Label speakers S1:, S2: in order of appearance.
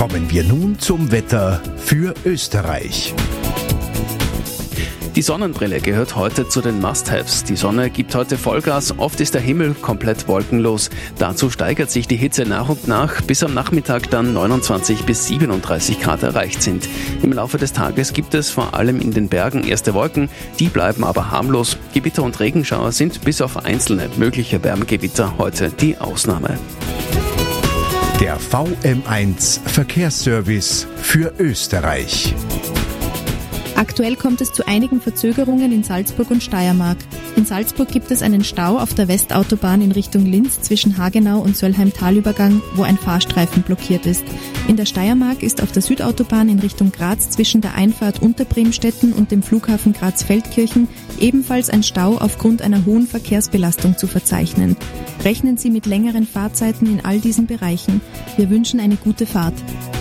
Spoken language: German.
S1: Kommen wir nun zum Wetter für Österreich.
S2: Die Sonnenbrille gehört heute zu den Must-Haves. Die Sonne gibt heute Vollgas, oft ist der Himmel komplett wolkenlos. Dazu steigert sich die Hitze nach und nach, bis am Nachmittag dann 29 bis 37 Grad erreicht sind. Im Laufe des Tages gibt es vor allem in den Bergen erste Wolken, die bleiben aber harmlos. Gewitter und Regenschauer sind bis auf einzelne mögliche Wärmegewitter heute die Ausnahme.
S1: Der VM1 Verkehrsservice für Österreich.
S3: Aktuell kommt es zu einigen Verzögerungen in Salzburg und Steiermark. In Salzburg gibt es einen Stau auf der Westautobahn in Richtung Linz zwischen Hagenau und Söllheim-Talübergang, wo ein Fahrstreifen blockiert ist. In der Steiermark ist auf der Südautobahn in Richtung Graz zwischen der Einfahrt Unterbremstetten und dem Flughafen Graz-Feldkirchen ebenfalls ein Stau aufgrund einer hohen Verkehrsbelastung zu verzeichnen. Rechnen Sie mit längeren Fahrzeiten in all diesen Bereichen. Wir wünschen eine gute Fahrt.